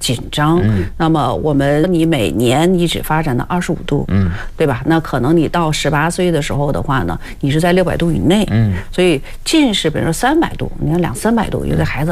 紧张。那么你每年你只发展到25度，对吧？那可能你到18岁的时候的话呢，你是在600度以内，所以近视，比如说300度，你看200-300度，有的孩子